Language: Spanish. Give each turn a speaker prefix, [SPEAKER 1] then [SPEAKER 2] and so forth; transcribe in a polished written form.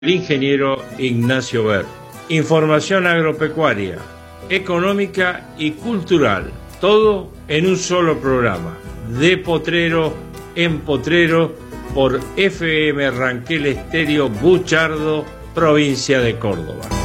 [SPEAKER 1] el ingeniero Ignacio Ver. Información agropecuaria, económica y cultural, todo en un solo programa, de potrero en potrero, por FM Ranquel Estéreo Buchardo, provincia de Córdoba.